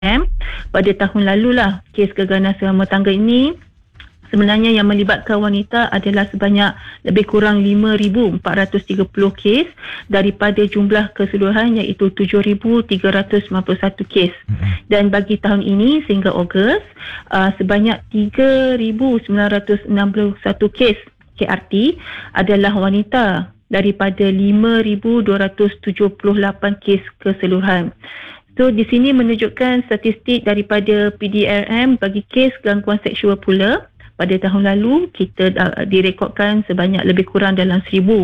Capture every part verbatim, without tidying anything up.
M. Pada tahun lalu lah, kes keganasan rumah tangga ini sebenarnya yang melibatkan wanita adalah sebanyak lebih kurang lima ribu empat ratus tiga puluh kes daripada jumlah keseluruhan iaitu tujuh ribu tiga ratus sembilan puluh satu kes. Dan bagi tahun ini sehingga Ogos, uh, sebanyak tiga ribu sembilan ratus enam puluh satu kes K R T adalah wanita daripada lima ribu dua ratus tujuh puluh lapan kes keseluruhan. So di sini menunjukkan statistik daripada P D R M bagi kes gangguan seksual pula. Pada tahun lalu kita uh, direkodkan sebanyak lebih kurang dalam seribu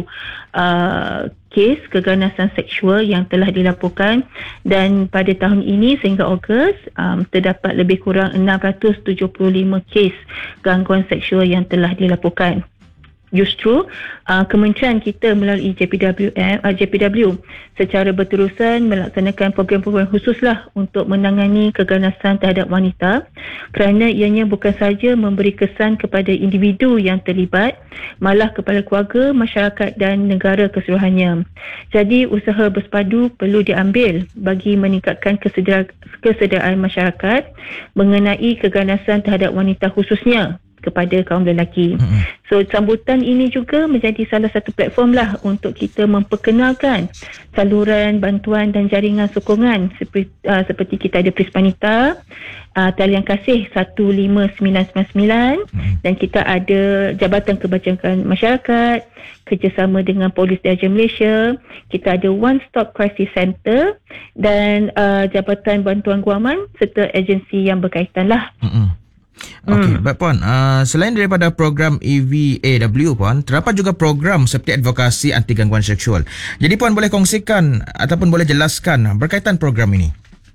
uh, kes keganasan seksual yang telah dilaporkan, dan pada tahun ini sehingga Ogos um, terdapat lebih kurang enam ratus tujuh puluh lima kes gangguan seksual yang telah dilaporkan. Justru uh, kementerian kita melalui J P W M, uh, J P W secara berterusan melaksanakan program-program khususlah untuk menangani keganasan terhadap wanita, kerana ianya bukan sahaja memberi kesan kepada individu yang terlibat, malah kepada keluarga, masyarakat dan negara keseluruhannya. Jadi usaha bersepadu perlu diambil bagi meningkatkan kesedar- kesedaraan masyarakat mengenai keganasan terhadap wanita, khususnya kepada kaum lelaki. Mm-hmm. So sambutan ini juga menjadi salah satu platform lah untuk kita memperkenalkan saluran bantuan dan jaringan sokongan seperti, uh, seperti kita ada Prismanita, uh, Talian Kasih satu lima sembilan sembilan sembilan, mm-hmm. dan kita ada Jabatan Kebajikan Masyarakat kerjasama dengan Polis Diraja Malaysia, kita ada One Stop Crisis Center dan uh, Jabatan Bantuan Guaman serta agensi yang berkaitan lah. Mm-hmm. Okey, hmm. baik Puan. Uh, selain daripada program E V A W Puan, terdapat juga program seperti advokasi anti gangguan seksual. Jadi Puan boleh kongsikan ataupun boleh jelaskan berkaitan program ini?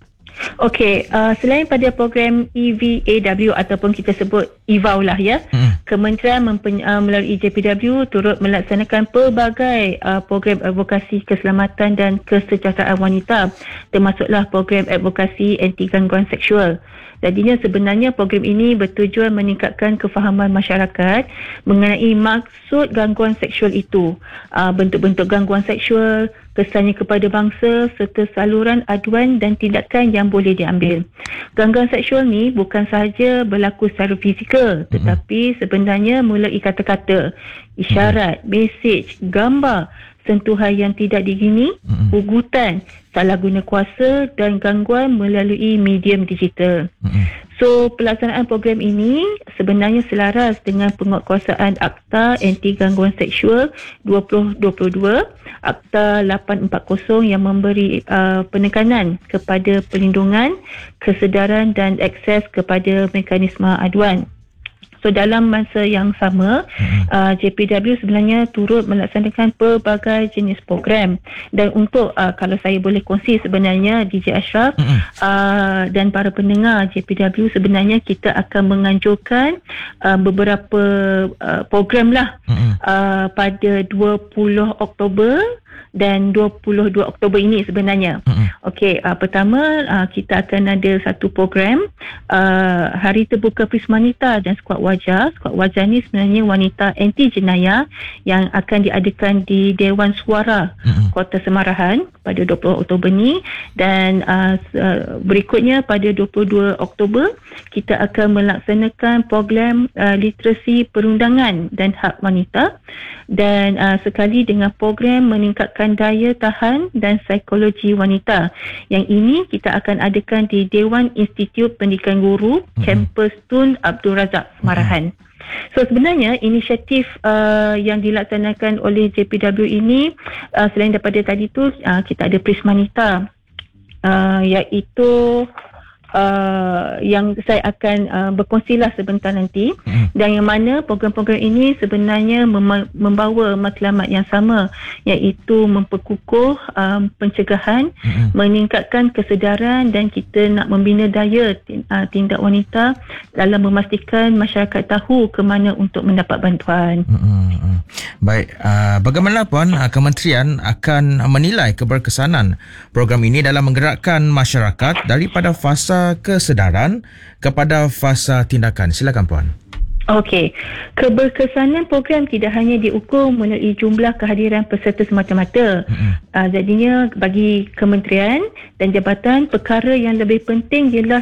Okey, uh, selain pada program E V A W ataupun kita sebut E V A W lah ya, hmm. Kementerian mempen, uh, melalui J P W turut melaksanakan pelbagai uh, program advokasi keselamatan dan kesejahteraan wanita, termasuklah program advokasi anti gangguan seksual. Jadinya sebenarnya program ini bertujuan meningkatkan kefahaman masyarakat mengenai maksud gangguan seksual itu, uh, bentuk-bentuk gangguan seksual, kesannya kepada bangsa serta saluran aduan dan tindakan yang boleh diambil. Gangguan seksual ni bukan sahaja berlaku secara fizikal, tetapi sebenarnya melalui kata-kata, isyarat, mesej, gambar, sentuhan yang tidak diingini, ugutan, salah guna kuasa dan gangguan melalui medium digital. So pelaksanaan program ini sebenarnya selaras dengan penguatkuasaan Akta Anti Gangguan Seksual dua ribu dua puluh dua, Akta lapan empat kosong yang memberi uh, penekanan kepada perlindungan, kesedaran dan akses kepada mekanisme aduan. So dalam masa yang sama, hmm. uh, J P W sebenarnya turut melaksanakan pelbagai jenis program, dan untuk uh, kalau saya boleh kongsi sebenarnya D J Ashraf hmm. uh, dan para pendengar J P W, sebenarnya kita akan menganjurkan uh, beberapa uh, program lah hmm. uh, pada dua puluh Oktober dan dua puluh dua Oktober ini sebenarnya. Mm-hmm. Okey, uh, pertama uh, kita akan ada satu program uh, Hari Terbuka Prismanita dan Skuad Wajah. Skuad Wajah ni sebenarnya wanita anti jenayah yang akan diadakan di Dewan Suara mm-hmm. Kota Semarahan pada dua puluh Oktober ni, dan uh, berikutnya pada dua puluh dua Oktober kita akan melaksanakan program uh, literasi perundangan dan hak wanita, dan uh, sekali dengan program meningkatkan daya tahan dan psikologi wanita. Yang ini kita akan adakan di Dewan Institut Pendidikan Guru, mm-hmm. Kampus Tun Abdul Razak Semarahan. Mm-hmm. So sebenarnya inisiatif uh, yang dilaksanakan oleh J P W ini, uh, selain daripada tadi tu uh, kita ada Prismanita, uh, iaitu Uh, yang saya akan uh, berkongsilah sebentar nanti, hmm. dan yang mana program-program ini sebenarnya mem- membawa matlamat yang sama, iaitu memperkukuh um, pencegahan, hmm. meningkatkan kesedaran, dan kita nak membina daya uh, tindak wanita dalam memastikan masyarakat tahu ke mana untuk mendapat bantuan. Hmm. Baik, uh, bagaimana Puan uh, Kementerian akan menilai keberkesanan program ini dalam menggerakkan masyarakat daripada fasa kesedaran kepada fasa tindakan? Silakan Puan. Okey, keberkesanan program tidak hanya diukur melalui jumlah kehadiran peserta semata-mata. Mm-hmm. Uh, jadinya bagi kementerian dan jabatan, perkara yang lebih penting ialah